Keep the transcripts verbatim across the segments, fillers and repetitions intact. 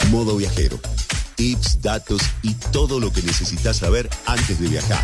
Modo Viajero. Tips, datos y todo lo que necesitas saber antes de viajar.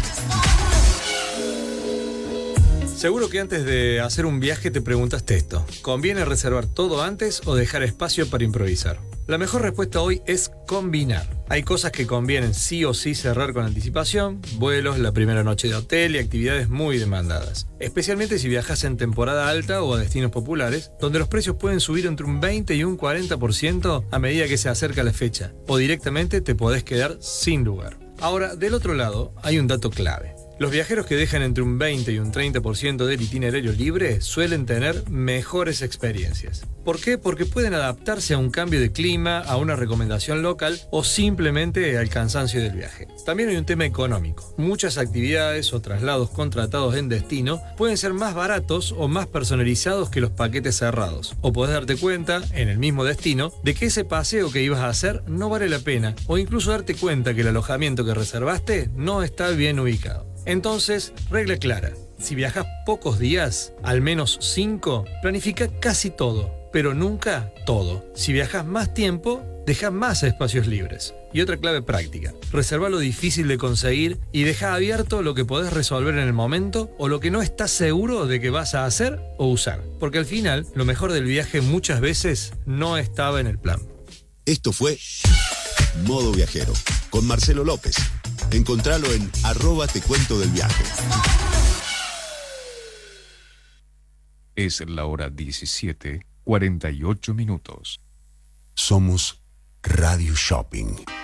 Seguro que antes de hacer un viaje te preguntaste esto: ¿conviene reservar todo antes o dejar espacio para improvisar? La mejor respuesta hoy es combinar. Hay cosas que convienen sí o sí cerrar con anticipación: vuelos, la primera noche de hotel y actividades muy demandadas. Especialmente si viajas en temporada alta o a destinos populares, donde los precios pueden subir entre un veinte y un cuarenta por ciento a medida que se acerca la fecha, o directamente te podés quedar sin lugar. Ahora, del otro lado, hay un dato clave. Los viajeros que dejan entre un veinte y un treinta por ciento del itinerario libre suelen tener mejores experiencias. ¿Por qué? Porque pueden adaptarse a un cambio de clima, a una recomendación local o simplemente al cansancio del viaje. También hay un tema económico. Muchas actividades o traslados contratados en destino pueden ser más baratos o más personalizados que los paquetes cerrados. O podés darte cuenta, en el mismo destino, de que ese paseo que ibas a hacer no vale la pena, o incluso darte cuenta que el alojamiento que reservaste no está bien ubicado. Entonces, regla clara: si viajas pocos días, al menos cinco, planifica casi todo, pero nunca todo. Si viajas más tiempo, deja más espacios libres. Y otra clave práctica: reserva lo difícil de conseguir y deja abierto lo que podés resolver en el momento o lo que no estás seguro de que vas a hacer o usar. Porque al final, lo mejor del viaje muchas veces no estaba en el plan. Esto fue Modo Viajero con Marcelo López. Encontralo en arroba te cuento del viaje. Es la hora diecisiete, cuarenta y ocho minutos. Somos Radio Shopping.